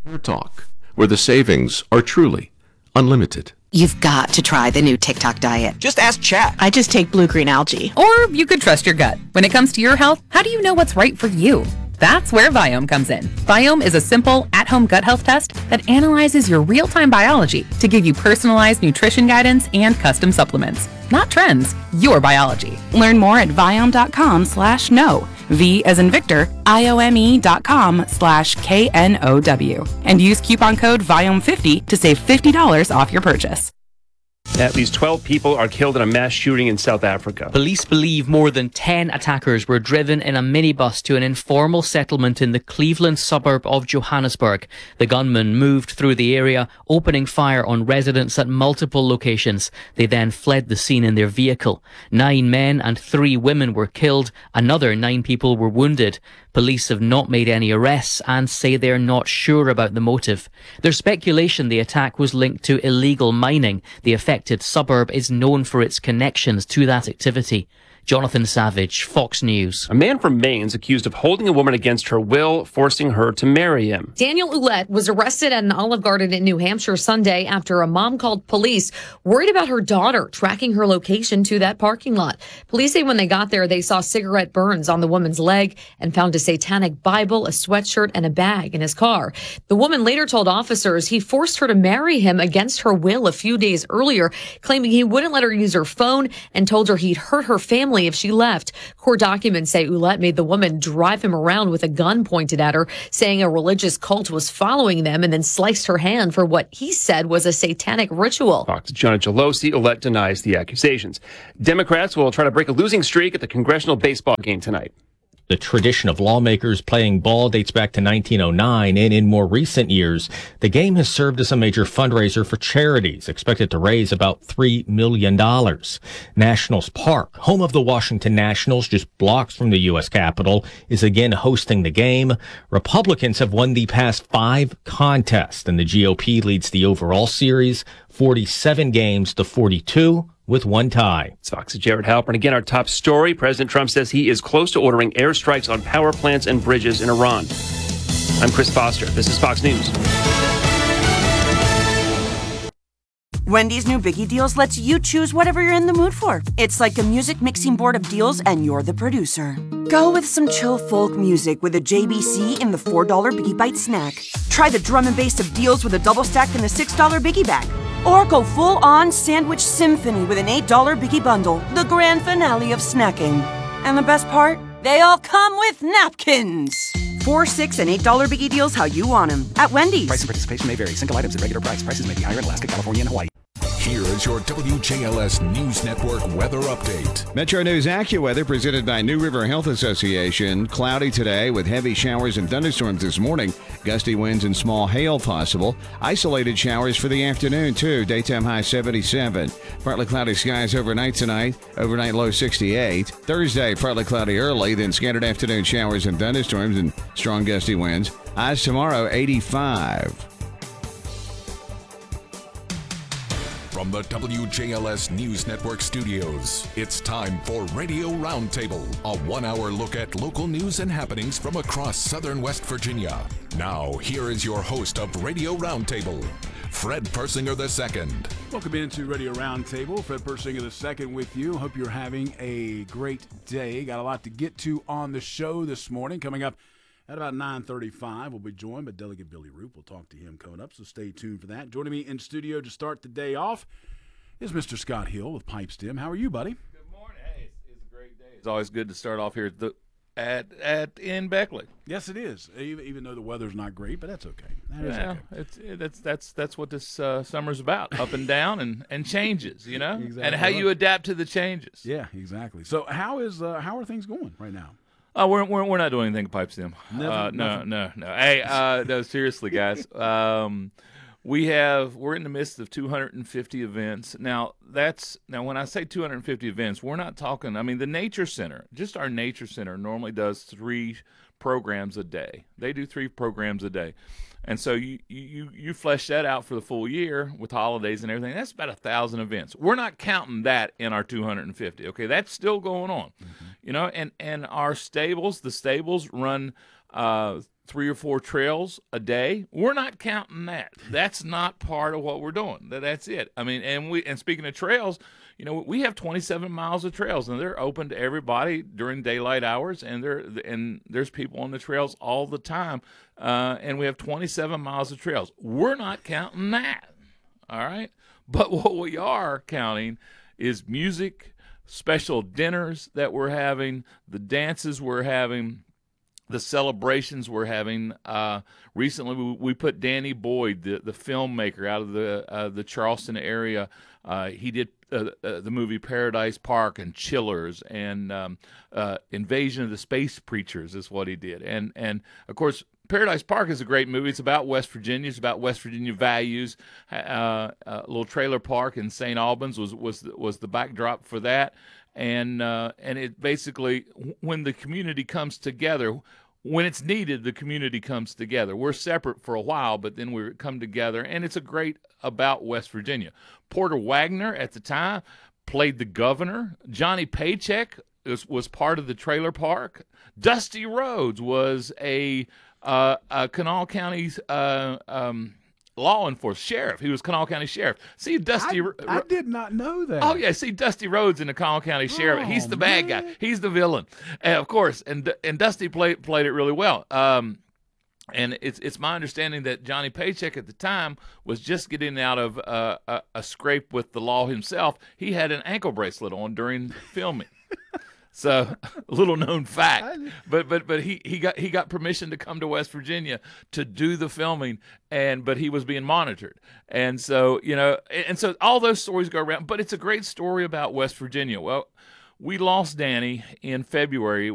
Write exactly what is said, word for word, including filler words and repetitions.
Hair Talk, where the savings are truly unlimited. You've got to try the new TikTok diet. Just ask Chat. I just take blue-green algae. Or you could trust your gut. When it comes to your health, how do you know what's right for you? That's where Viome comes in. Viome is a simple, at-home gut health test that analyzes your real-time biology to give you personalized nutrition guidance and custom supplements. Not trends, your biology. Learn more at Viome.com slash no. V as in Victor, I-O-M-E dot com slash K N O W. And use coupon code Viome fifty to save fifty dollars off your purchase. At least twelve people are killed in a mass shooting in South Africa. Police believe more than ten attackers were driven in a minibus to an informal settlement in the Cleveland suburb of Johannesburg. The gunmen moved through the area, opening fire on residents at multiple locations. They then fled the scene in their vehicle. Nine men and three women were killed. Another nine people were wounded. Police have not made any arrests and say they're not sure about the motive. There's speculation the attack was linked to illegal mining. The affected suburb is known for its connections to that activity. Jonathan Savage, Fox News. A man from Maine is accused of holding a woman against her will, forcing her to marry him. Daniel Ouellette was arrested at an Olive Garden in New Hampshire Sunday after a mom called police worried about her daughter tracking her location to that parking lot. Police say when they got there, they saw cigarette burns on the woman's leg and found a satanic Bible, a sweatshirt, and a bag in his car. The woman later told officers he forced her to marry him against her will a few days earlier, claiming he wouldn't let her use her phone and told her he'd hurt her family if she left. Court documents say Ouellette made the woman drive him around with a gun pointed at her, saying a religious cult was following them, and then sliced her hand for what he said was a satanic ritual. Fox's Jonah Gelosi. Ouellette denies the accusations. Democrats will try to break a losing streak at the congressional baseball game tonight. The tradition of lawmakers playing ball dates back to nineteen oh nine, and in more recent years, the game has served as a major fundraiser for charities, expected to raise about three million dollars. Nationals Park, home of the Washington Nationals, just blocks from the U S Capitol, is again hosting the game. Republicans have won the past five contests, and the G O P leads the overall series, forty-seven games to forty-two. With one tie. It's Fox's Jared Halpern. Again, our top story. President Trump says he is close to ordering airstrikes on power plants and bridges in Iran. I'm Chris Foster. This is Fox News. Wendy's new Biggie Deals lets you choose whatever you're in the mood for. It's like a music mixing board of deals, and you're the producer. Go with some chill folk music with a J B C in the four dollar Biggie Bite snack. Try the drum and bass of deals with a double stack in the six dollar Biggie Bag. Or go full-on sandwich symphony with an eight dollar Biggie Bundle, the grand finale of snacking. And the best part? They all come with napkins. Four, six, and eight dollar Biggie Deals how you want them at Wendy's. Price and participation may vary. Single items at regular price. Prices may be higher in Alaska, California, and Hawaii. Here is your W J L S News Network weather update. Metro News AccuWeather presented by New River Health Association. Cloudy today with heavy showers and thunderstorms this morning. Gusty winds and small hail possible. Isolated showers for the afternoon, too. Daytime high seventy-seven. Partly cloudy skies overnight tonight. Overnight low sixty-eight. Thursday, partly cloudy early, then scattered afternoon showers and thunderstorms and strong gusty winds. Highs tomorrow, eighty-five. From the W J L S News Network studios, it's time for Radio Roundtable, a one-hour look at local news and happenings from across southern West Virginia. Now, here is your host of Radio Roundtable, Fred Persinger the Second. Welcome into Radio Roundtable. Fred Persinger the Second with you. Hope you're having a great day. Got a lot to get to on the show this morning. Coming up at about nine thirty-five, we'll be joined by Delegate Billy Roop. We'll talk to him coming up, so stay tuned for that. Joining me in studio to start the day off is Mister Scott Hill with Pipestem. How are you, buddy? Good morning. Hey, it's, it's a great day. It's always good to start off here at the, at at in Beckley. Yes, it is. Even, even though the weather's not great, but that's okay. That is yeah, okay. it's it, that's that's that's what this uh, summer's about: up and down and, and changes. You know, Exactly and how right. you adapt to the changes. Yeah, exactly. So, how is uh, how are things going right now? Uh, we're, we're we're not doing anything at Pipestem. Never, uh, no, nothing. no, no. Hey, uh, no, seriously, guys. Um, we have we're in the midst of two hundred fifty events. Now that's now when I say two hundred fifty events, we're not talking. I mean, the Nature Center, just our Nature Center, normally does three programs a day. They do three programs a day. And so you, you you flesh that out for the full year with holidays and everything. That's about a thousand events. We're not counting that in our two hundred fifty. Okay, that's still going on, mm-hmm. you know. And and our stables, the stables run uh, three or four trails a day. We're not counting that. That's not part of what we're doing. That that's it. I mean, and we and speaking of trails, you know, we have twenty-seven miles of trails, and they're open to everybody during daylight hours, and there and there's people on the trails all the time. Uh, and we have twenty-seven miles of trails. We're not counting that. All right, but what we are counting is music, special dinners that we're having, the dances we're having, the celebrations we're having. Uh, recently, we, we put Danny Boyd, the, the filmmaker out of the uh, the Charleston area. Uh, he did uh, uh, the movie Paradise Park and Chillers and um, uh, Invasion of the Space Preachers is what he did. And and of course, Paradise Park is a great movie. It's about West Virginia. It's about West Virginia values. Uh, a little trailer park in Saint Albans was was the, was the backdrop for that. And uh, and it basically, when the community comes together, when it's needed, the community comes together. We're separate for a while, but then we come together, and it's a great about West Virginia. Porter Wagner at the time played the governor. Johnny Paycheck was, was part of the trailer park. Dusty Rhodes was a Uh, uh, Kanawha County's uh, um, law enforcement sheriff. He was Kanawha County sheriff. See Dusty. I, I did not know that. Oh yeah, see Dusty Rhodes in the Kanawha County sheriff. Oh, He's the bad man. guy. He's the villain, and of course. And and Dusty played played it really well. Um, and it's it's my understanding that Johnny Paycheck at the time was just getting out of uh, a, a scrape with the law himself. He had an ankle bracelet on during filming. So, a little known fact, but but but he, he got he got permission to come to West Virginia to do the filming, and but he was being monitored, and so you know, and so all those stories go around. But it's a great story about West Virginia. Well, we lost Danny in February